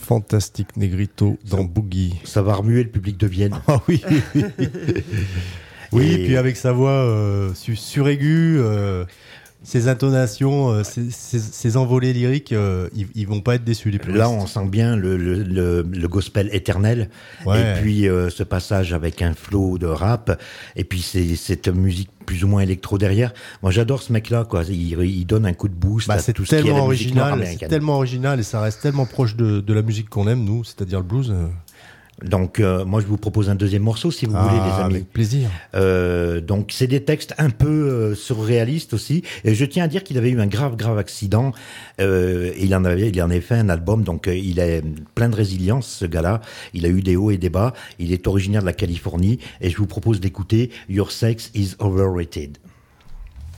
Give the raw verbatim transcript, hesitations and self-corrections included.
Fantastique Negrito dans ça, Boogie. Ça va remuer le public de Vienne. Ah oui, oui, oui. Oui, Et... puis avec sa voix euh, su- suraiguë, euh, ses intonations, euh, ses, ses, ses envolées lyriques, euh, ils, ils vont pas être déçus, les puristes. Là, on sent bien le, le, le, le gospel éternel. Ouais. Et puis, euh, ce passage avec un flow de rap. Et puis, c'est cette musique plus ou moins électro derrière. Moi, j'adore ce mec-là, quoi. Il, il donne un coup de boost Bah, à c'est tout ce qui est tellement la musique original, c'est nord-américaine. tellement original et ça reste tellement proche de, de la musique qu'on aime, nous, c'est-à-dire le blues. euh. Donc, euh, moi, je vous propose un deuxième morceau, si vous Ah, voulez, les amis. avec plaisir. Euh, donc, c'est des textes un peu euh, surréalistes aussi. Et je tiens à dire qu'il avait eu un grave, grave accident. Euh, il en avait, il en avait fait un album. Donc, euh, il est plein de résilience, ce gars-là. Il a eu des hauts et des bas. Il est originaire de la Californie. Et je vous propose d'écouter Your Sex is Overrated.